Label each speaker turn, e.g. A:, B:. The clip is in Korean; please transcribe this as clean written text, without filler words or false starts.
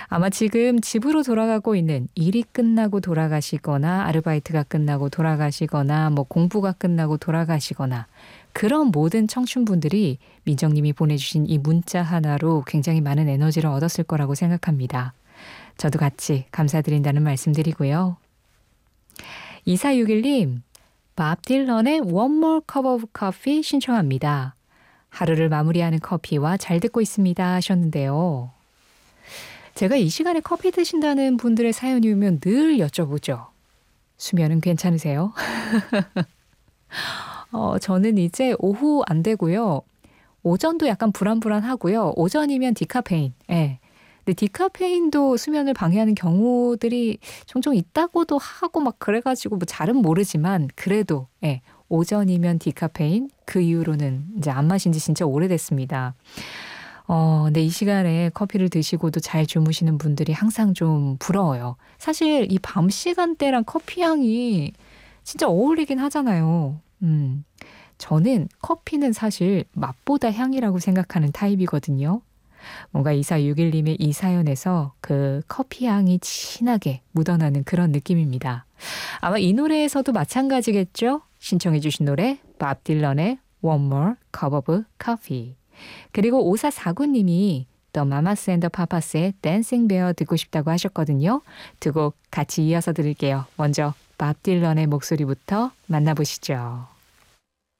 A: 아마 지금 집으로 돌아가고 있는 일이 끝나고 돌아가시거나 아르바이트가 끝나고 돌아가시거나 뭐 공부가 끝나고 돌아가시거나 그런 모든 청춘분들이 민정님이 보내주신 이 문자 하나로 굉장히 많은 에너지를 얻었을 거라고 생각합니다. 저도 같이 감사드린다는 말씀드리고요. 2461님, 밥 딜런의 One More Cup of Coffee 신청합니다. 하루를 마무리하는 커피와 잘 듣고 있습니다 하셨는데요. 제가 이 시간에 커피 드신다는 분들의 사연이 오면 늘 여쭤보죠. 수면은 괜찮으세요? 저는 이제 오후 안 되고요. 오전도 약간 불안불안하고요. 오전이면 디카페인. 예. 근데 디카페인도 수면을 방해하는 경우들이 종종 있다고도 하고 막 그래가지고 뭐 잘은 모르지만 그래도 예. 오전이면 디카페인, 그 이후로는 이제 안 마신 지 진짜 오래됐습니다. 근데 이 시간에 커피를 드시고도 잘 주무시는 분들이 항상 좀 부러워요. 사실 이 밤 시간대랑 커피 향이 진짜 어울리긴 하잖아요. 저는 커피는 사실 맛보다 향이라고 생각하는 타입이거든요. 뭔가 2461님의 이 사연에서 그 커피 향이 진하게 묻어나는 그런 느낌입니다. 아마 이 노래에서도 마찬가지겠죠? 신청해 주신 노래 밥 딜런의 One More Cup of Coffee. 그리고 5449님이 The Mamas and the Papas의 Dancing Bear 듣고 싶다고 하셨거든요. 두 곡 같이 이어서 들을게요. 먼저 밥 딜런의 목소리부터 만나보시죠.